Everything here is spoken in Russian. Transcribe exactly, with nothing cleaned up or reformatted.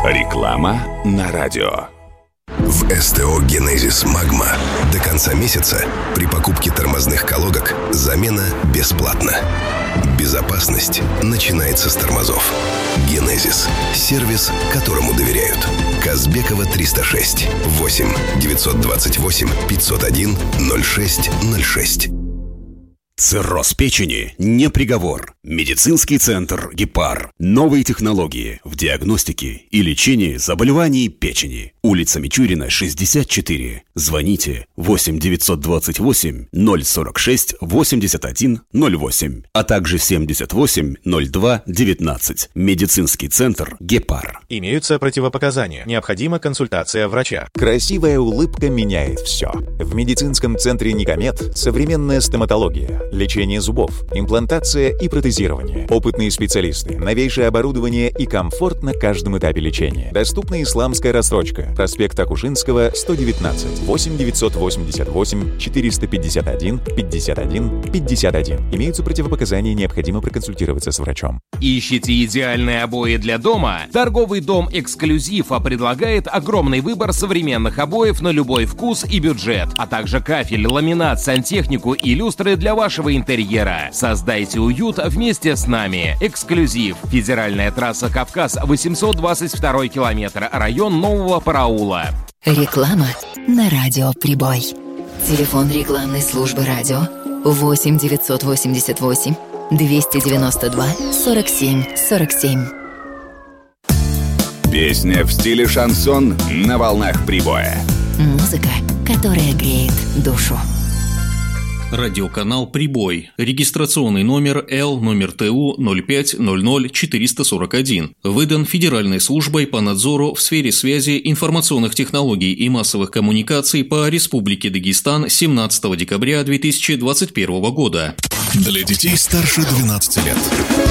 Реклама на радио. В СТО «Генезис Магма» до конца месяца при покупке тормозных колодок замена бесплатна. Безопасность начинается с тормозов. «Генезис» – сервис, которому доверяют. Казбекова, триста шесть, восемь девятьсот двадцать восемь пятьсот один ноль шесть ноль шесть. Цирроз печени не приговор. Медицинский центр «Гепар». Новые технологии в диагностике и лечении заболеваний печени. Улица Мичурина, шестьдесят четыре. Звоните восемь девятьсот двадцать восемь ноль сорок шесть восемьдесят один ноль восемь, а также семьдесят восемь ноль два девятнадцать. Медицинский центр «Гепар». Имеются противопоказания. Необходима консультация врача. Красивая улыбка меняет все. В медицинском центре «Никомед» современная стоматология, лечение зубов, имплантация и протезирование. Опытные специалисты, новейшее оборудование и комфорт на каждом этапе лечения. Доступна исламская рассрочка. Проспект Акушинского, сто девятнадцать. восемь девятьсот восемьдесят восемь четыреста пятьдесят один пятьдесят один пятьдесят один. Имеются противопоказания, необходимо проконсультироваться с врачом. Ищите идеальные обои для дома? Торговый дом «Эксклюзив» предлагает огромный выбор современных обоев на любой вкус и бюджет, а также кафель, ламинат, сантехнику и люстры для вашего интерьера. Создайте уют вместе с нами. «Эксклюзив». Федеральная трасса «Кавказ», восемьсот двадцать второй километр, район Нового Параула. Реклама на радио «Прибой». Телефон рекламной службы радио восемь девятьсот восемьдесят восемь двести девяносто два сорок семь сорок семь. Песня в стиле шансон на волнах «Прибоя». Музыка, которая греет душу. Радиоканал «Прибой». Регистрационный номер Л номер Т У ноль пять ноль ноль четыреста сорок один. Выдан Федеральной службой по надзору в сфере связи, информационных технологий и массовых коммуникаций по Республике Дагестан семнадцатого декабря две тысячи двадцать первого года. Для детей старше двенадцати лет.